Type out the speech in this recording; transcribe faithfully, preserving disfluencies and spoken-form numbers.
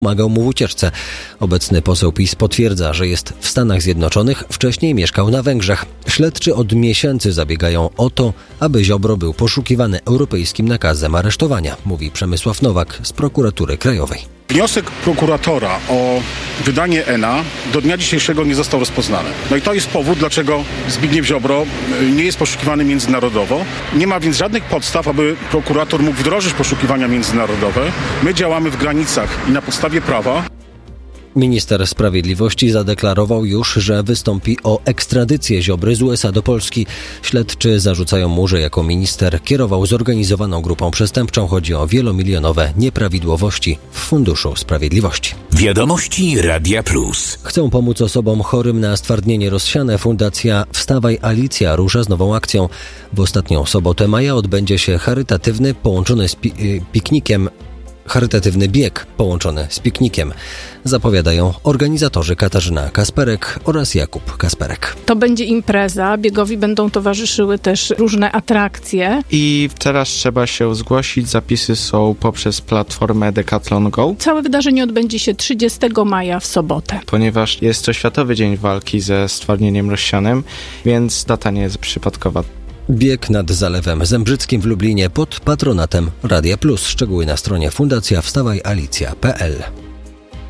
Pomagał mu w ucieczce. Obecny poseł PiS potwierdza, że jest w Stanach Zjednoczonych, wcześniej mieszkał na Węgrzech. Śledczy od miesięcy zabiegają o to, aby Ziobro był poszukiwany europejskim nakazem aresztowania, mówi Przemysław Nowak z Prokuratury Krajowej. Wniosek prokuratora o wydanie N A do dnia dzisiejszego nie został rozpoznany. No i to jest powód, dlaczego Zbigniew Ziobro nie jest poszukiwany międzynarodowo. Nie ma więc żadnych podstaw, aby prokurator mógł wdrożyć poszukiwania międzynarodowe. My działamy w granicach i na podstawie prawa. Minister Sprawiedliwości zadeklarował już, że wystąpi o ekstradycję Ziobry z U S A do Polski. Śledczy zarzucają mu, że jako minister kierował zorganizowaną grupą przestępczą. Chodzi o wielomilionowe nieprawidłowości w Funduszu Sprawiedliwości. Wiadomości Radia Plus. Chcą pomóc osobom chorym na stwardnienie rozsiane. Fundacja Wstawaj Alicja rusza z nową akcją. W ostatnią sobotę maja odbędzie się charytatywny połączony z pi- piknikiem Charytatywny bieg połączony z piknikiem, zapowiadają organizatorzy Katarzyna Kasperek oraz Jakub Kasperek. To będzie impreza, biegowi będą towarzyszyły też różne atrakcje. I teraz trzeba się zgłosić, zapisy są poprzez platformę Decathlon Go. Całe wydarzenie odbędzie się trzydziestego maja w sobotę. Ponieważ jest to Światowy Dzień Walki ze stwardnieniem rozsianym, więc data nie jest przypadkowa. Bieg nad Zalewem Zembrzyckim w Lublinie pod patronatem Radia Plus. Szczegóły na stronie fundacja wstawaj alicja kropka p l.